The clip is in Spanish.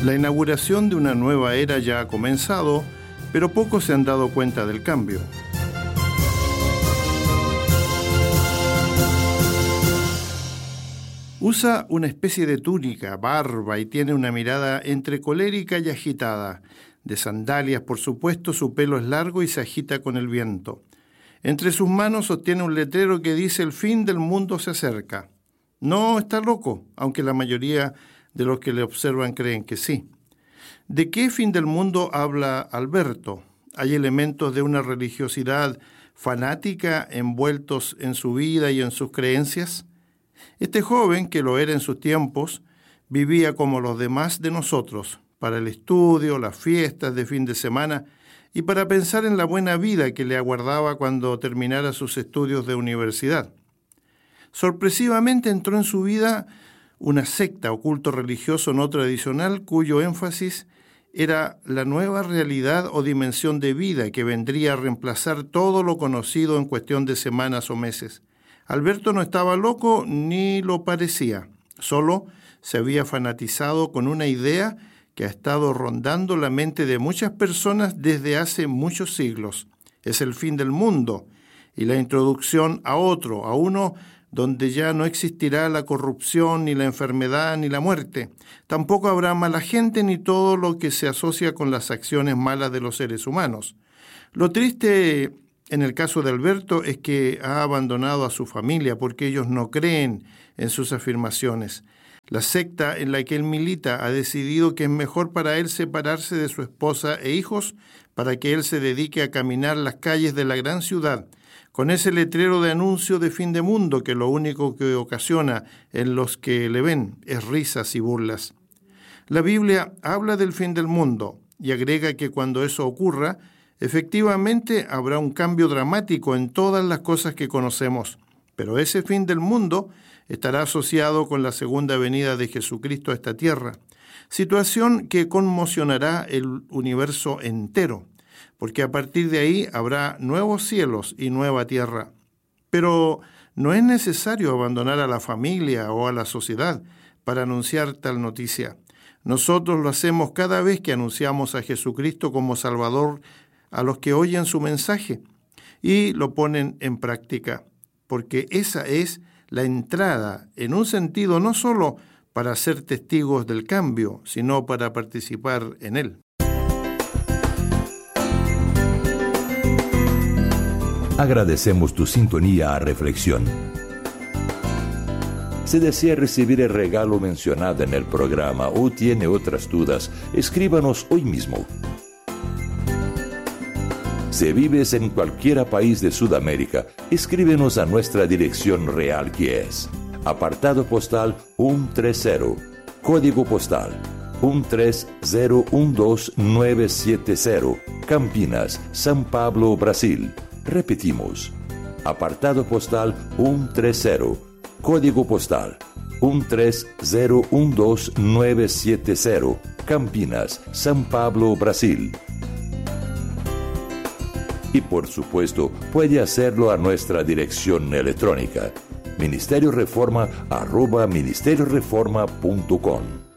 La inauguración de una nueva era ya ha comenzado, pero pocos se han dado cuenta del cambio. Usa una especie de túnica, barba y tiene una mirada entre colérica y agitada. De sandalias, por supuesto, su pelo es largo y se agita con el viento. Entre sus manos sostiene un letrero que dice: el fin del mundo se acerca. No está loco, aunque la mayoría de los que le observan creen que sí. ¿De qué fin del mundo habla Alberto? ¿Hay elementos de una religiosidad fanática envueltos en su vida y en sus creencias? Este joven, que lo era en sus tiempos, vivía como los demás de nosotros, para el estudio, las fiestas de fin de semana y para pensar en la buena vida que le aguardaba cuando terminara sus estudios de universidad. Sorpresivamente entró en su vida una secta o culto religioso no tradicional cuyo énfasis era la nueva realidad o dimensión de vida que vendría a reemplazar todo lo conocido en cuestión de semanas o meses. Alberto no estaba loco ni lo parecía, solo se había fanatizado con una idea que ha estado rondando la mente de muchas personas desde hace muchos siglos. Es el fin del mundo y la introducción a otro, a uno donde ya no existirá la corrupción, ni la enfermedad, ni la muerte. Tampoco habrá mala gente ni todo lo que se asocia con las acciones malas de los seres humanos. Lo triste en el caso de Alberto es que ha abandonado a su familia porque ellos no creen en sus afirmaciones. La secta en la que él milita ha decidido que es mejor para él separarse de su esposa e hijos para que él se dedique a caminar las calles de la gran ciudad, con ese letrero de anuncio de fin de mundo que lo único que ocasiona en los que le ven es risas y burlas. La Biblia habla del fin del mundo y agrega que cuando eso ocurra, efectivamente habrá un cambio dramático en todas las cosas que conocemos, pero ese fin del mundo estará asociado con la segunda venida de Jesucristo a esta tierra, situación que conmocionará el universo entero, porque a partir de ahí habrá nuevos cielos y nueva tierra. Pero no es necesario abandonar a la familia o a la sociedad para anunciar tal noticia. Nosotros lo hacemos cada vez que anunciamos a Jesucristo como Salvador a los que oyen su mensaje y lo ponen en práctica, porque esa es la entrada, en un sentido no solo para ser testigos del cambio, sino para participar en él. Agradecemos tu sintonía a Reflexión. Si desea recibir el regalo mencionado en el programa o tiene otras dudas, escríbanos hoy mismo. Si vives en cualquier país de Sudamérica, escríbenos a nuestra dirección real, que es apartado postal 130, código postal 13012970, Campinas, São Paulo, Brasil. Repetimos, apartado postal 130, código postal 13012970, Campinas, São Paulo, Brasil. Y por supuesto, puede hacerlo a nuestra dirección electrónica, ministerioreforma@ministerioreforma.com.